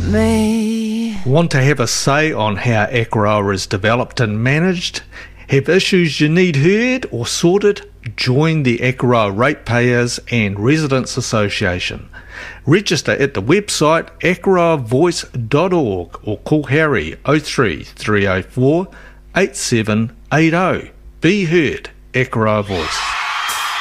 me. Want to have a say on how Akaroa is developed and managed? Have issues you need heard or sorted? Join the Akaroa Ratepayers and Residents Association. Register at the website akaroavoice.org or call Harry 03 304 8780. Be heard, Akaroa Voice.